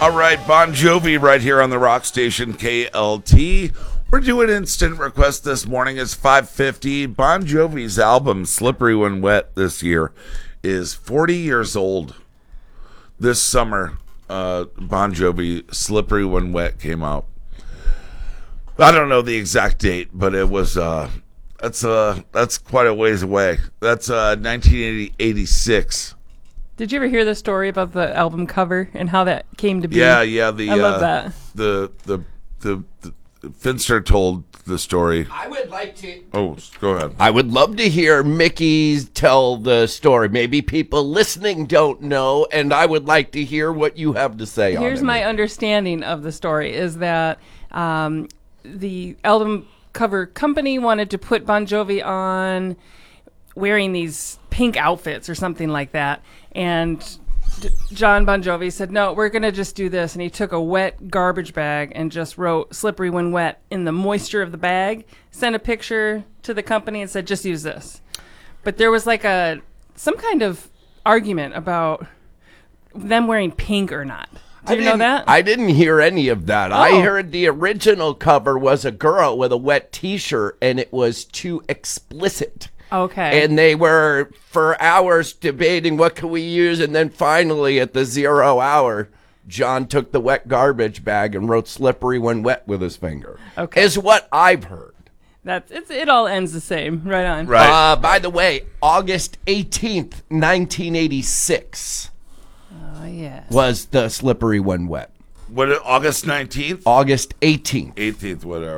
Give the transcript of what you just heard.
All right, Bon Jovi right here on the rock station KLT. We're doing instant request this morning. It's 5:50. Bon Jovi's album Slippery When Wet this year is 40 years old. This summer, Bon Jovi Slippery When Wet came out. I don't know the exact date, but it was that's quite a ways away. That's 1986. Did you ever hear the story about the album cover and how that came to be? Yeah. I love that. The Finster told the story. I would like to. Oh, go ahead. I would love to hear Mickey tell the story. Maybe people listening don't know, and I would like to hear what you have to say on it. Here's my understanding of the story is that the album cover company wanted to put Bon Jovi on wearing these pink outfits or something like that. And John Bon Jovi said, no, we're going to just do this. And he took a wet garbage bag and just wrote Slippery When Wet in the moisture of the bag, sent a picture to the company and said, just use this. But there was like some kind of argument about them wearing pink or not. Did you know that? I didn't hear any of that. Oh. I heard the original cover was a girl with a wet T-shirt, and it was too explicit. Okay. And they were, for hours, debating what can we use, and then finally, at the 0 hour, John took the wet garbage bag and wrote Slippery When Wet with his finger. Okay. Is what I've heard. It all ends the same. Right on. Right. By the way, August 18th, 1986 Oh, yes. was the Slippery When Wet. What? August 19th? August 18th. 18th, whatever.